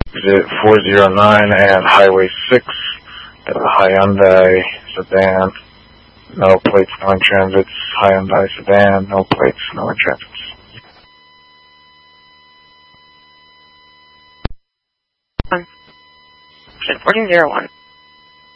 Exit 409 and Highway 6 at the Hyundai sedan. No plates, no in transits. Hyundai sedan, no plates, no in transits. Reporting 01.